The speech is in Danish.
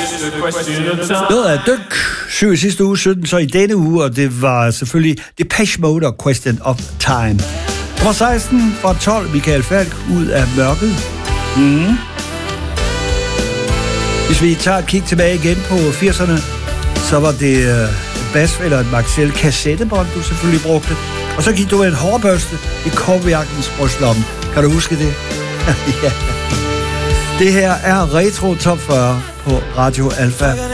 Noget af dyk. 7 i sidste uge, 17 så i denne uge, og det var selvfølgelig Depeche Mode og Question of Time. Nummer 16 fra 12, Michael Falch, Ud af mørket. Hvis vi tager et kig tilbage igen på 80'erne, så var det basfælder et Maxell kassettebånd, du selvfølgelig brugte. Og så gik du en hårbørste i korvjakkens brystlomme. Kan du huske det? Ja. Det her er Retro Top 40 på Radio Alpha.